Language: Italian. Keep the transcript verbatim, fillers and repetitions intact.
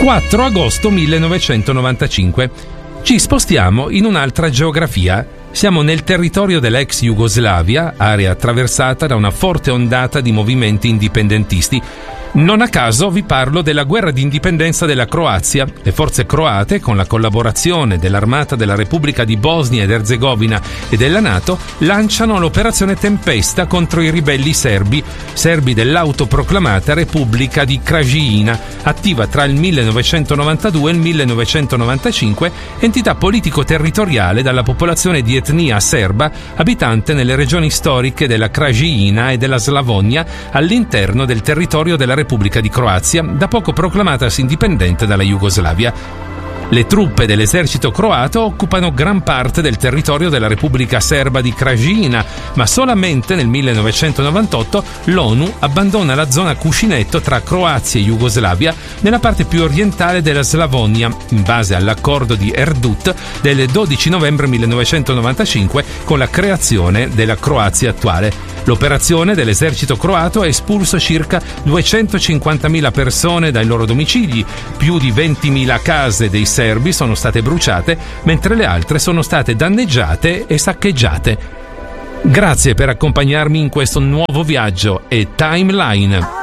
quattro agosto millenovecentonovantacinque. Ci spostiamo in un'altra geografia. Siamo nel territorio dell'ex Jugoslavia, area attraversata da una forte ondata di movimenti indipendentisti. Non a caso vi parlo della guerra di indipendenza della Croazia. Le forze croate, con la collaborazione dell'Armata della Repubblica di Bosnia ed Erzegovina e della NATO, lanciano l'operazione Tempesta contro i ribelli serbi, serbi dell'autoproclamata Repubblica di Krajina, attiva tra il millenovecentonovantadue e il millenovecentonovantacinque, entità politico-territoriale dalla popolazione di etnia serba, abitante nelle regioni storiche della Krajina e della Slavonia, all'interno del territorio della Repubblica di Croazia, da poco proclamatasi indipendente dalla Jugoslavia. Le truppe dell'esercito croato occupano gran parte del territorio della Repubblica Serba di Krajina, ma solamente nel millenovecentonovantotto l'ONU abbandona la zona cuscinetto tra Croazia e Jugoslavia nella parte più orientale della Slavonia, in base all'accordo di Erdut del dodici novembre millenovecentonovantacinque con la creazione della Croazia attuale. L'operazione dell'esercito croato ha espulso circa duecentocinquantamila persone dai loro domicili, più di ventimila case dei serbi sono state bruciate, mentre le altre sono state danneggiate e saccheggiate. Grazie per accompagnarmi in questo nuovo viaggio e Timeline.